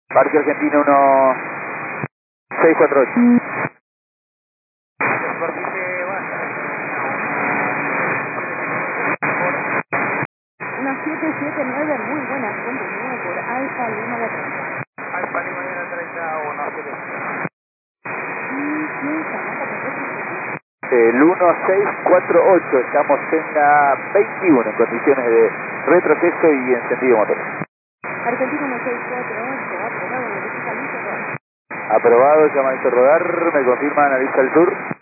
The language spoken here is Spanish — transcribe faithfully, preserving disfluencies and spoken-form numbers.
Parque Argentino uno seis cuatro ocho. Una siete siete nueve, muy buena, continúa por Alfa Lima la treinta. Alfa Lima la treinta, uno siete. ¿Y quién se anota por dos? El uno seis cuatro ocho, estamos en la veintiuno en condiciones de retroceso y encendido motor. Argentino uno seis cuatro ocho, aprobado, notifica listo. Aprobado, llamadito rodar, me confirma, analiza el sur.